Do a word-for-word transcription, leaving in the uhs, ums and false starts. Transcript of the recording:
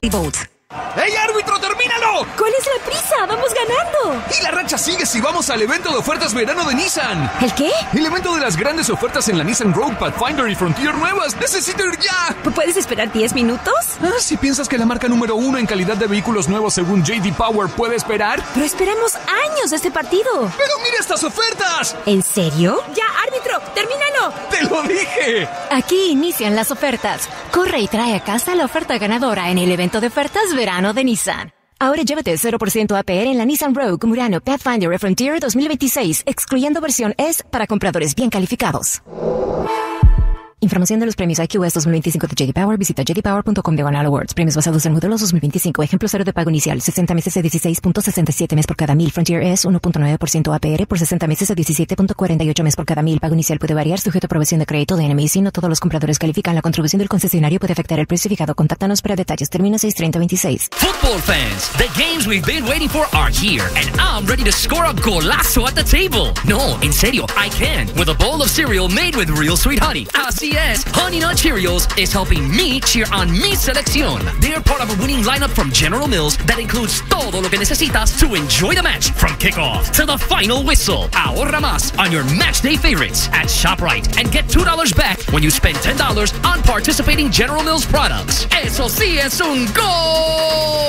Vote. ¡Ey, árbitro, termínalo! ¿Cuál es la prisa? ¡Vamos ganando! Y la racha sigue si vamos al evento de ofertas verano de Nissan. ¿El qué? El evento de las grandes ofertas en la Nissan Rogue, Pathfinder y Frontier nuevas. ¡Necesito ir ya! ¿Puedes esperar diez minutos? Ah, si piensas que la marca número uno en calidad de vehículos nuevos según J D Power puede esperar. Pero esperamos años de este partido. ¡Pero mira estas ofertas! ¿En serio? ¡Ya, árbitro! ¡Termínalo! ¡Te lo dije! Aquí inician las ofertas. Corre y trae a casa la oferta ganadora en el evento de ofertas verano de Nissan. Ahora llévate cero por ciento A P R en la Nissan Rogue, Murano, Pathfinder y Frontier dos mil veintiséis, excluyendo versión S para compradores bien calificados. Información de los premios I Q S dos mil veinticinco de J D Power. Visita j d power punto com diagonal awards. Premios basados en modelos dos mil veinticinco. Ejemplo cero de pago inicial. sesenta meses a dieciséis punto sesenta y siete mes por cada mil. Frontier S uno punto nueve por ciento A P R por sesenta meses a diecisiete punto cuarenta y ocho mes por cada mil. Pago inicial puede variar sujeto a aprobación de crédito de N M I. Si no todos los compradores califican, la contribución del concesionario puede afectar el precio fijado. Contáctanos para detalles. Termina seis treinta veintiséis. Football fans, the games we've been waiting for are here, and I'm ready to score a golazo at the table. No, en serio, I can, with a bowl of cereal made with real sweet honey. Así es, Honey Nut Cheerios is helping me cheer on mi selección. They're part of a winning lineup from General Mills that includes todo lo que necesitas to enjoy the match, from kickoff to the final whistle. Ahorra más on your match day favorites at ShopRite and get two dollars back when you spend ten dollars on participating General Mills products. Eso sí es un gol!